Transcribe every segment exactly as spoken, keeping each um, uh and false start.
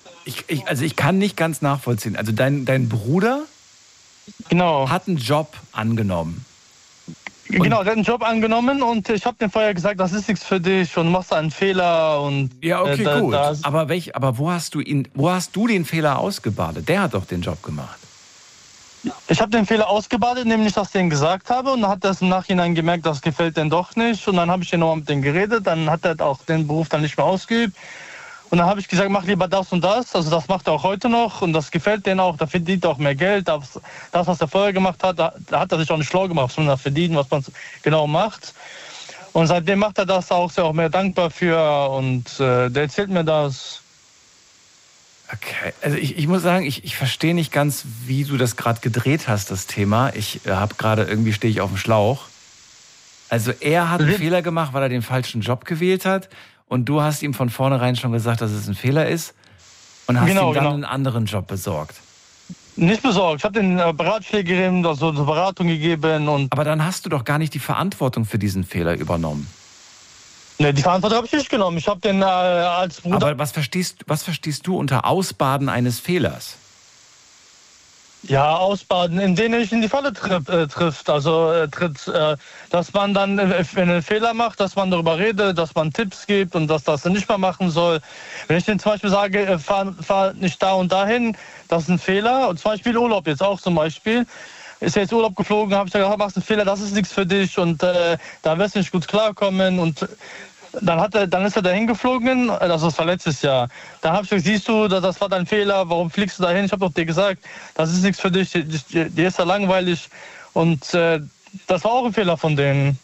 Ich, ich, also ich kann nicht ganz nachvollziehen. Also dein, dein Bruder Genau. hat einen Job angenommen. Und genau, der hat einen Job angenommen und ich habe dem vorher gesagt, das ist nichts für dich und du machst einen Fehler und ja, okay, äh, da, gut. da, aber welch, aber wo hast du ihn, wo hast du den Fehler ausgebadet? Der hat doch den Job gemacht. Ich habe den Fehler ausgebadet, nämlich, dass ich den gesagt habe und dann hat er es im Nachhinein gemerkt, das gefällt dem doch nicht und dann habe ich nochmal mit dem geredet, dann hat er auch den Beruf dann nicht mehr ausgeübt. Und dann habe ich gesagt, mach lieber das und das. Also das macht er auch heute noch und das gefällt denen auch. Da verdient er auch mehr Geld. Das, das was er vorher gemacht hat, da, da hat er sich auch nicht schlau gemacht, sondern verdienen, was man genau macht. Und seitdem macht er das auch, ist er auch mehr dankbar für und äh, der erzählt mir das. Okay, also ich, ich muss sagen, ich, ich verstehe nicht ganz, wie du das gerade gedreht hast, das Thema. Ich äh, habe gerade, irgendwie stehe ich auf dem Schlauch. Also er hat einen Fehler gemacht, weil er den falschen Job gewählt hat. Und du hast ihm von vornherein schon gesagt, dass es ein Fehler ist und hast genau, ihm dann genau. einen anderen Job besorgt. Nicht besorgt. Ich habe den äh, Beratschläge gegeben, also eine Beratung gegeben. Und aber dann hast du doch gar nicht die Verantwortung für diesen Fehler übernommen. Ne, die Verantwortung habe ich nicht genommen. Ich habe den äh, als Bruder... Aber was verstehst, was verstehst du unter Ausbaden eines Fehlers? Ja, ausbaden, in denen ich in die Falle tritt, äh, trifft. Also äh, tritt, äh, dass man dann, äh, wenn er einen Fehler macht, dass man darüber redet, dass man Tipps gibt und dass das nicht mehr machen soll. Wenn ich denen zum Beispiel sage, äh, fahr, fahr nicht da und dahin, das ist ein Fehler. Und zum Beispiel Urlaub jetzt auch zum Beispiel. Ist er jetzt Urlaub geflogen, habe ich gesagt, machst einen Fehler, das ist nichts für dich und äh, da wirst du nicht gut klarkommen und Dann, hat er, dann ist er dahin geflogen, also das war letztes Jahr. Da habe ich gesagt, siehst du, das, das war dein Fehler, warum fliegst du dahin? Ich habe doch dir gesagt, das ist nichts für dich, dir, dir ist ja langweilig. Und äh, das war auch ein Fehler von denen.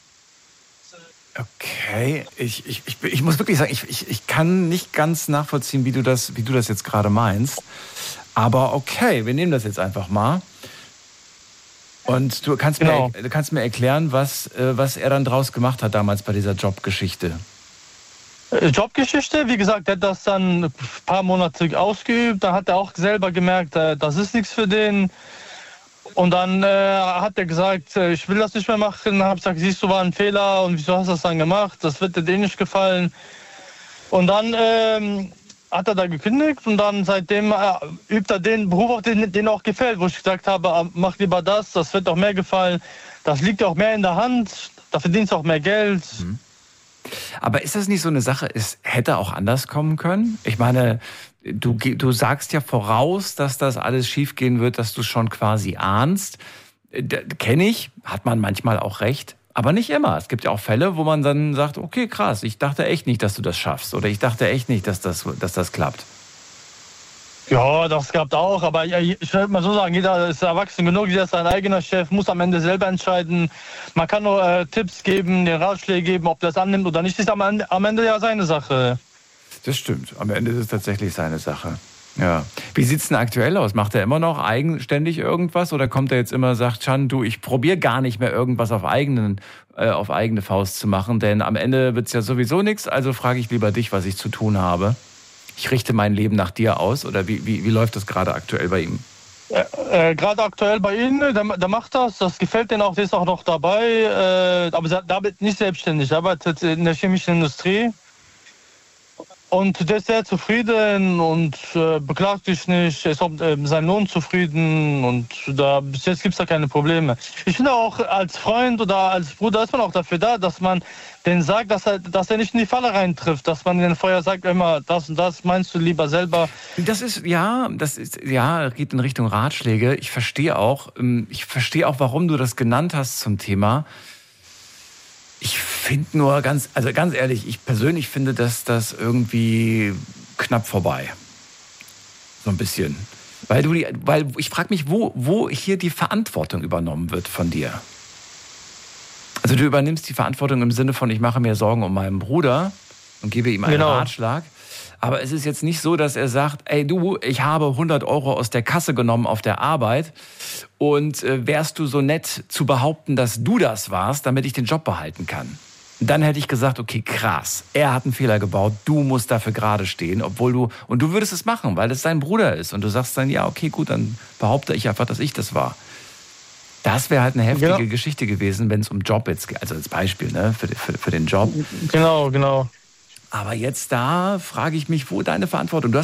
Okay, ich, ich, ich, ich muss wirklich sagen, ich, ich, ich kann nicht ganz nachvollziehen, wie du das, wie du das jetzt gerade meinst. Aber okay, wir nehmen das jetzt einfach mal. Und du kannst, genau. mir, du kannst mir erklären, was, was er dann draus gemacht hat damals bei dieser Jobgeschichte. Jobgeschichte, wie gesagt, der hat das dann ein paar Monate ausgeübt. Da hat er auch selber gemerkt, das ist nichts für den. Und dann äh, hat er gesagt, ich will das nicht mehr machen. Dann habe ich gesagt, siehst du, war ein Fehler und wieso hast du das dann gemacht? Das wird dir denen nicht gefallen. Und dann ähm, hat er da gekündigt und dann seitdem äh, übt er den Beruf, auf den, den auch gefällt, wo ich gesagt habe, mach lieber das, das wird auch mehr gefallen. Das liegt auch mehr in der Hand, da verdienst du auch mehr Geld. Mhm. Aber ist das nicht so eine Sache, es hätte auch anders kommen können? Ich meine, du, du sagst ja voraus, dass das alles schiefgehen wird, dass du schon quasi ahnst. Kenne ich, hat man manchmal auch recht, aber nicht immer. Es gibt ja auch Fälle, wo man dann sagt, okay, krass, ich dachte echt nicht, dass du das schaffst. Oder ich dachte echt nicht, dass das, dass das klappt. Ja, das gab auch, aber ich würde mal so sagen, jeder ist erwachsen genug, jeder ist sein eigener Chef, muss am Ende selber entscheiden. Man kann nur äh, Tipps geben, den Ratschläge geben, ob das annimmt oder nicht, ist am Ende, am Ende ja seine Sache. Das stimmt, am Ende ist es tatsächlich seine Sache. Ja. Wie sieht's denn aktuell aus? Macht er immer noch eigenständig irgendwas oder kommt er jetzt immer und sagt, Can, du, ich probiere gar nicht mehr irgendwas auf, eigenen, äh, auf eigene Faust zu machen, denn am Ende wird's ja sowieso nichts, also frage ich lieber dich, was ich zu tun habe. Ich richte mein Leben nach dir aus oder wie, wie, wie läuft das gerade aktuell bei ihm? Äh, äh, gerade aktuell bei Ihnen, der, der macht das, das gefällt denen auch, der ist auch noch dabei, äh, aber der arbeitet nicht selbstständig, der arbeitet in der chemischen Industrie. Und der ist sehr zufrieden und äh, beklagt sich nicht, er ist auch mit äh, seinem Lohn zufrieden und da, bis jetzt gibt es da keine Probleme. Ich finde auch, als Freund oder als Bruder ist man auch dafür da, dass man den sagt, dass er, dass er nicht in die Falle reintrifft, dass man den vorher sagt, immer das und das meinst du lieber selber. Das ist, ja, das ist, ja, geht in Richtung Ratschläge. Ich verstehe auch, ich verstehe auch, warum du das genannt hast zum Thema. Ich finde nur ganz, also ganz ehrlich, ich persönlich finde, dass das irgendwie knapp vorbei. So ein bisschen. Weil du die, weil ich frage mich, wo, wo hier die Verantwortung übernommen wird von dir. Also du übernimmst die Verantwortung im Sinne von, ich mache mir Sorgen um meinen Bruder und gebe ihm einen genau. Ratschlag. Aber es ist jetzt nicht so, dass er sagt, ey du, ich habe hundert Euro aus der Kasse genommen auf der Arbeit und äh, wärst du so nett zu behaupten, dass du das warst, damit ich den Job behalten kann. Dann hätte ich gesagt, okay, krass, er hat einen Fehler gebaut, du musst dafür gerade stehen, obwohl du, und du würdest es machen, weil es dein Bruder ist und du sagst dann, ja, okay, gut, dann behaupte ich einfach, dass ich das war. Das wäre halt eine heftige ja. Geschichte gewesen, wenn es um Job jetzt geht, also als Beispiel, ne, für, für, für den Job. Genau, genau. Aber jetzt da frage ich mich, wo deine Verantwortung? Du